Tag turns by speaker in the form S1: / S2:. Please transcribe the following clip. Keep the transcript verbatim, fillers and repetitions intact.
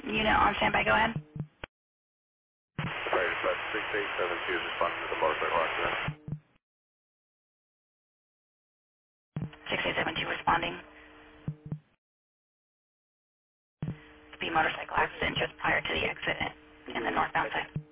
S1: Unit on standby, go ahead.
S2: Fire dispatch six eight seven two is responding to the motorcycle accident.
S1: six eight seven two responding. Speed motorcycle accident just prior to the exit in the northbound side.